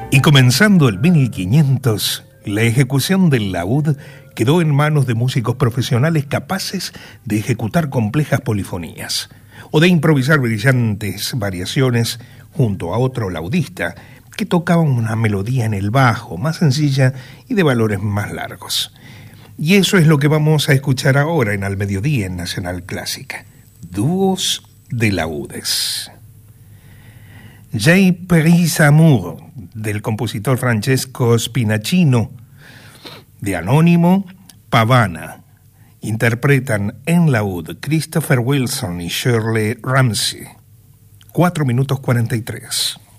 Y comenzando el 1500, la ejecución del laúd quedó en manos de músicos profesionales capaces de ejecutar complejas polifonías o de improvisar brillantes variaciones junto a otro laudista que tocaba una melodía en el bajo más sencilla y de valores más largos. Y eso es lo que vamos a escuchar ahora en Al Mediodía en Nacional Clásica. Dúos de laúdes. J'ai pris amour, del compositor Francesco Spinacino, de Anónimo, Pavana. Interpretan en laúd Christopher Wilson y Shirley Ramsey. 4 minutos 43.